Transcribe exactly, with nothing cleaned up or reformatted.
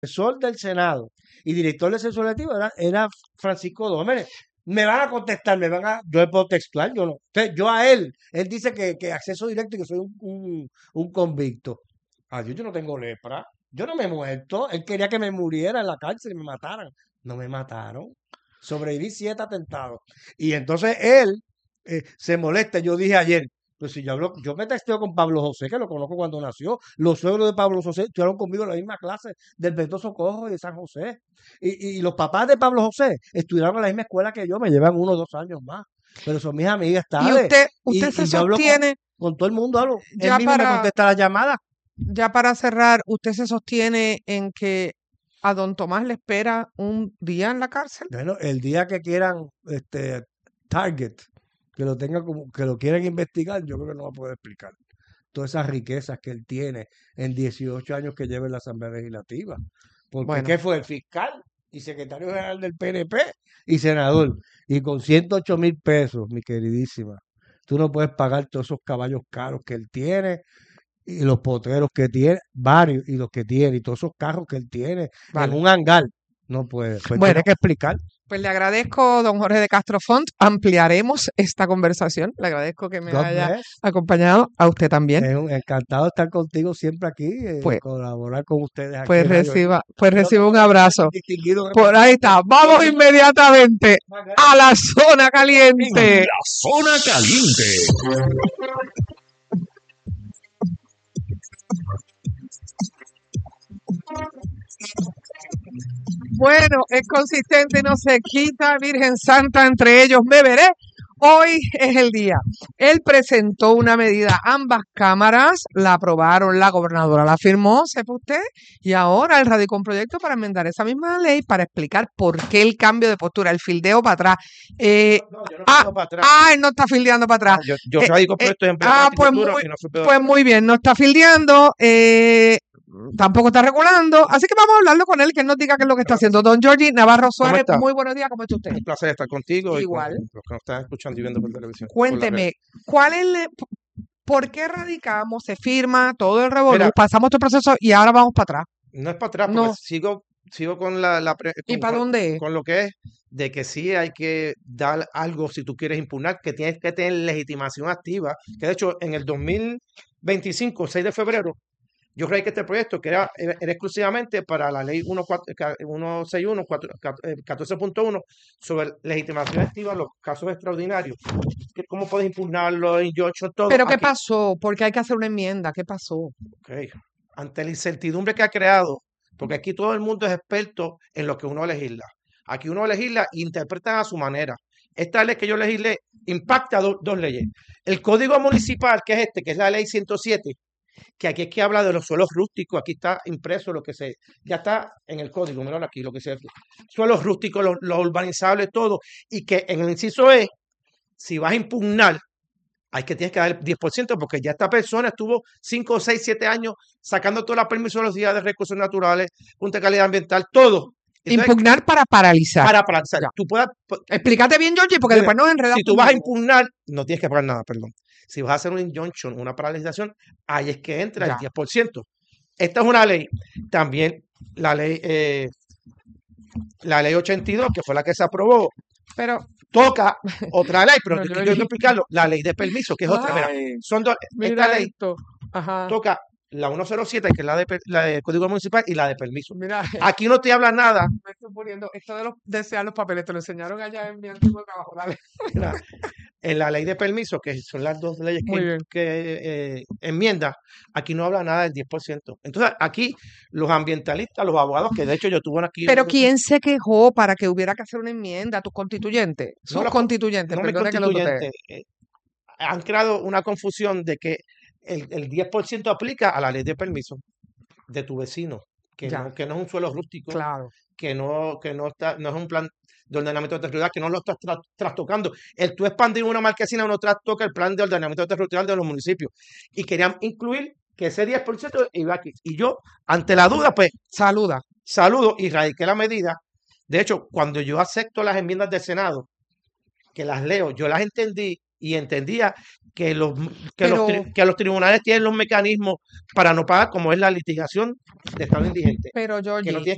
asesor del Senado y director de sesión legislativa era, era Francisco Dómenes. Me van a contestar, me van a, yo le puedo textuar, yo no. Entonces, yo a él, él dice que, que acceso directo y que soy un, un, un convicto. Adiós, yo no tengo lepra, yo no me he muerto, él quería que me muriera en la cárcel y me mataran. No me mataron, sobreviví siete atentados. Y entonces él eh, se molesta, yo dije ayer, pues si yo hablo, yo me texteo con Pablo José, que lo conozco cuando nació, los suegros de Pablo José estuvieron conmigo en la misma clase del Bendito Socorro y de San José. Y, y los papás de Pablo José estudiaron en la misma escuela que yo, me llevan uno o dos años más. Pero son mis amigas, Y ¿sabes? usted, usted Y, se y yo hablo con, sostiene, con todo el mundo, hablo. Él ya mismo me para, contesta las llamadas. ya para cerrar, usted se sostiene en que a don Tomás le espera un día en la cárcel. Bueno, el día que quieran este Target, que lo tenga como, que lo quieran investigar, yo creo que no va a poder explicar todas esas riquezas que él tiene en dieciocho años que lleva en la Asamblea Legislativa. Porque Bueno, ¿qué fue? El fiscal y secretario general del P N P y senador. Y con ciento ocho mil pesos, mi queridísima, tú no puedes pagar todos esos caballos caros que él tiene y los potreros que tiene, varios, y los que tiene, y todos esos carros que él tiene en vale. un hangar. No puede. Pues Bueno, tiene que explicar. pues le agradezco, don Jorge de Castro Font. Ampliaremos esta conversación. Le agradezco que me God haya bless. acompañado. A usted también. Es un encantado de estar contigo siempre aquí, eh, Pues, colaborar con ustedes aquí pues en Radio Isla. reciba, pues Creo que reciba un somos abrazo. distinguidos Por ahí está. Vamos inmediatamente a la zona En caliente. la zona caliente. Bueno, es consistente, no se quita, Virgen Santa, entre ellos me veré. Hoy es el día. Él presentó una medida, ambas cámaras la aprobaron, la gobernadora la firmó, sepa usted, y ahora él radicó un proyecto para enmendar esa misma ley para explicar por qué el cambio de postura, el fildeo para atrás. Eh, No, yo no ah, tengo para atrás. ah, él no está fildeando para atrás. Ah, yo yo Eh, radico eh, proyectos en ah, pues agricultura muy, y no supe. pues muy bien, no está fildeando, eh, tampoco está regulando, así que vamos a hablarlo con él, que él nos diga qué es lo que está haciendo. Don Georgie Navarro Suárez, está? muy buenos días, ¿cómo está usted? Un placer estar contigo Igual. y con los que nos están escuchando y viendo por televisión. por las redes. Cuénteme, ¿cuál es el, por qué radicamos, se firma todo el revolú, Mira. pasamos todo el proceso y ahora vamos para atrás? No es para atrás, porque No. sigo, sigo con la, la pre- ¿Y con, para con- dónde es? con lo que es de que sí hay que dar algo si tú quieres impugnar, que tienes que tener legitimación activa. Que de hecho, en el dos mil veinticinco, seis de febrero, yo creí que este proyecto que era, era era exclusivamente para la ley ciento sesenta y uno, catorce punto uno sobre legitimación activa en los casos extraordinarios. Que ¿Cómo puedes impugnarlo en injunction, todo? ¿Pero qué Aquí- pasó? Porque hay que hacer una enmienda, ¿qué pasó? Ok. Ante la incertidumbre que ha creado, porque aquí todo el mundo es experto en lo que uno legisla. Aquí uno legisla e interpreta a su manera. Esta ley que yo legislé impacta do- dos leyes. El Código Municipal, que es este, que es la ley ciento siete, que aquí es que habla de los suelos rústicos, aquí está impreso lo que se, ya está en el código, míralo aquí, lo que se, suelos rústicos, los, los urbanizables, todo, y que en el inciso E, si vas a impugnar, hay que tienes que dar el diez por ciento porque ya esta persona estuvo cinco, seis, siete años sacando todos los permisos de los días de recursos naturales, Junta de Calidad Ambiental, todo. Entonces, Impugnar para paralizar. para paralizar. Ya. Tú puedas, Explícate bien, Georgie, porque Mira, después nos enredamos. si tú vas a impugnar, no tienes que pagar nada, perdón. Si vas a hacer una injunction, una paralización, ahí es que entra Ya. el diez por ciento. Esta es una ley, también la ley, eh, la ley ochenta y dos, que fue la que se aprobó, Pero, toca otra ley, pero No, es que yo- quiero explicarlo, la ley de permiso, que es otra. Mira, Ay, son dos, mira esta ley esto. Ajá. toca la ciento siete, que es la de, per- la de Código Municipal, y la de permiso. Mira, Aquí no te habla nada. me estoy poniendo esto de los desear los papeles, te lo enseñaron allá en mi antiguo trabajo. Dale. Mira, en la ley de permiso, que son las dos leyes Muy que, bien. que eh, enmienda, aquí no habla nada del diez por ciento. Entonces, aquí los ambientalistas, los abogados, que de hecho yo tuve aquí. Pero ¿quién se quejó para que hubiera que hacer una enmienda? ¿Tus constituyentes? No Sus los constituyentes, no mis perdone que lo tutee. constituyentes, eh, han creado una confusión de que el, el diez por ciento aplica a la ley de permiso de tu vecino, que, Ya. no, que no es un suelo rústico, Claro. que no, que no está, no es un plan de ordenamiento territorial, que no lo estás tra- trastocando. El tú expandir una marquesina no trastoca el plan de ordenamiento territorial de los municipios. Y querían incluir que ese diez por ciento iba aquí. Y yo, ante la duda, pues, Saluda. saludo y radiqué la medida. De hecho, cuando yo acepto las enmiendas del Senado, que las leo, yo las entendí y entendía que los, que, los, Pero- tri- que los tribunales tienen los mecanismos para no pagar, como es la litigación de estado indigente. Pero, Que Georgie, no tiene